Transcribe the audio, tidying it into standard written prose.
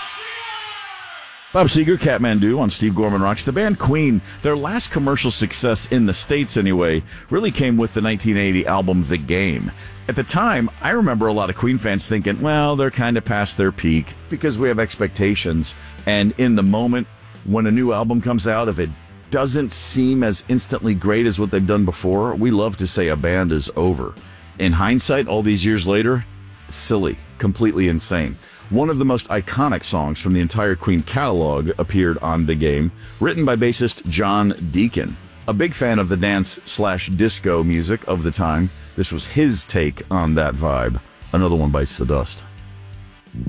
Bob Seger, Kathmandu on Steve Gorman Rocks. The band Queen, their last commercial success in the States anyway, really came with the 1980 album The Game. At the time, I remember a lot of Queen fans thinking, well, they're kind of past their peak because we have expectations. And in the moment, when a new album comes out, if it doesn't seem as instantly great as what they've done before, we love to say a band is over. In hindsight, all these years later, silly, completely insane. One of the most iconic songs from the entire Queen catalog appeared on The Game, written by bassist John Deacon. A big fan of the dance/disco music of the time, this was his take on that vibe. Another one bites the dust.